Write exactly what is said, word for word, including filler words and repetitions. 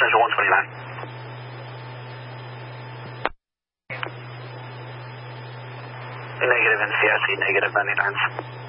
Central one twenty-nine. Negative N C S E, negative ninety-nine.